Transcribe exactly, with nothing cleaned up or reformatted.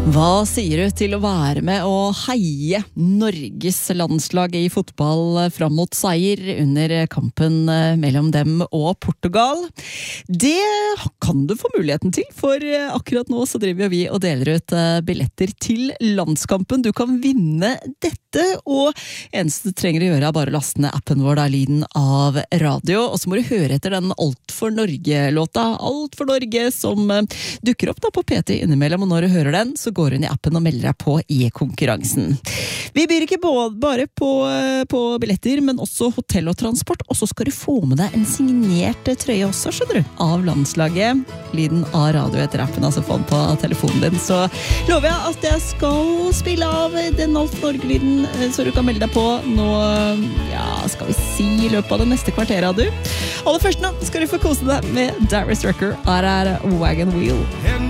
Hva sier du til å være med og heie Norges landslag i fotball fram mot seier under kampen mellom dem og Portugal? Det kan du få muligheten til, for akkurat nå så driver vi og deler ut billetter til landskampen. Du kan vinne dette, og eneste du trenger å gjøre er bare å laste ned appen vår, da, lyden av radio, og så må du høre etter den Alt for Norge-låta, Alt for Norge, som dukker opp da på P T innimellom, og når du hører den, så går hun i appen og melder deg på i konkurransen. Vi byr ikke bare på, på billetter, men også hotell og transport, og så skal du få med deg en signert trøye også, skjønner du, av landslaget. Lyden av radio etter appen, altså få den på telefonen din. Så lover jeg at jeg skal spille av den Alt for Norge-lyden, så du kan melde deg på nå, ja, skal vi si, i løpet av det neste kvarteret, du. Aller først nå skal du få kose deg med Darius Rucker, her er Wagon Wheel.